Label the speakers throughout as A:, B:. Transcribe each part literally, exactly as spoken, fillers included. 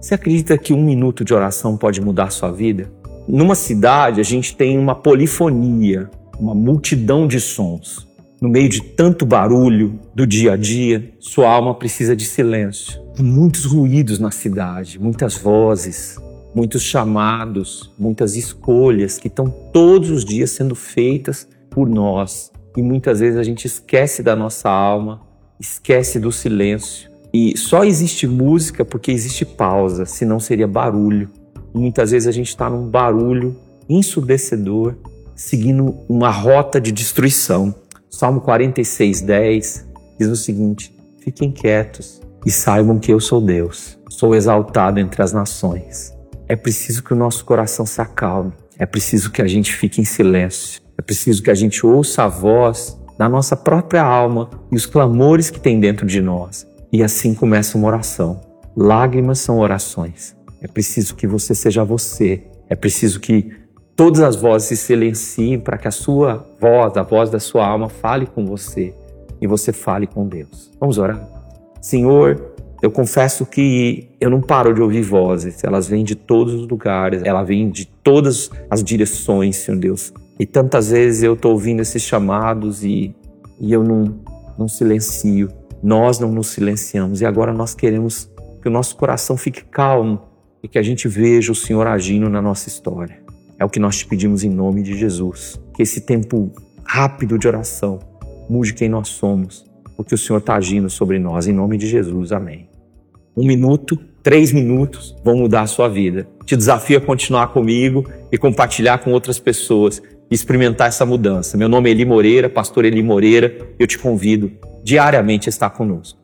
A: Você acredita que um minuto de oração pode mudar a sua vida? Numa cidade, a gente tem uma polifonia, uma multidão de sons. No meio de tanto barulho do dia a dia, sua alma precisa de silêncio. Há muitos ruídos na cidade, muitas vozes, muitos chamados, muitas escolhas que estão todos os dias sendo feitas por nós. E muitas vezes a gente esquece da nossa alma, esquece do silêncio. E só existe música porque existe pausa, senão seria barulho. E muitas vezes a gente está num barulho ensurdecedor, seguindo uma rota de destruição. Salmo quarenta e seis, dez diz o seguinte: fiquem quietos e saibam que eu sou Deus, sou exaltado entre as nações. É preciso que o nosso coração se acalme, é preciso que a gente fique em silêncio, é preciso que a gente ouça a voz da nossa própria alma e os clamores que tem dentro de nós. E assim começa uma oração. Lágrimas são orações. É preciso que você seja você, é preciso que todas as vozes se silenciem para que a sua voz, a voz da sua alma, fale com você e você fale com Deus. Vamos orar? Senhor, eu confesso que eu não paro de ouvir vozes. Elas vêm de todos os lugares, elas vêm de todas as direções, Senhor Deus. E tantas vezes eu estou ouvindo esses chamados e, e eu não, não silencio. Nós não nos silenciamos e agora nós queremos que o nosso coração fique calmo e que a gente veja o Senhor agindo na nossa história. É o que nós te pedimos em nome de Jesus. Que esse tempo rápido de oração mude quem nós somos, porque o Senhor está agindo sobre nós. Em nome de Jesus, amém. Um minuto, três minutos vão mudar a sua vida. Te desafio a continuar comigo e compartilhar com outras pessoas e experimentar essa mudança. Meu nome é Eli Moreira, pastor Eli Moreira. Eu te convido diariamente a estar conosco.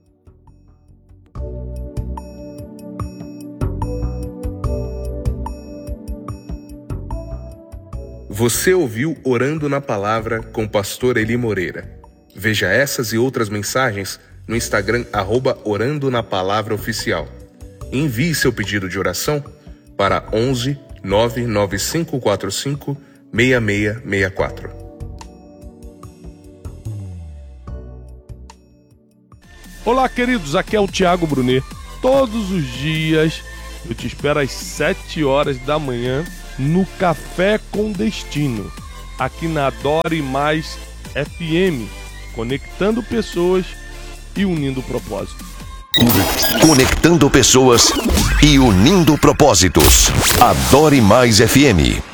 B: Você ouviu Orando na Palavra com o pastor Eli Moreira. Veja essas e outras mensagens no Instagram, arroba Orando na Palavra Oficial. Envie seu pedido de oração para onze, nove nove cinco quatro cinco, seis seis seis quatro.
C: Olá, queridos, aqui é o Thiago Brunet. Todos os dias eu te espero às sete horas da manhã no Café com Destino, aqui na Adore Mais F M, conectando pessoas e unindo propósitos.
D: Conectando pessoas e unindo propósitos. Adore Mais F M.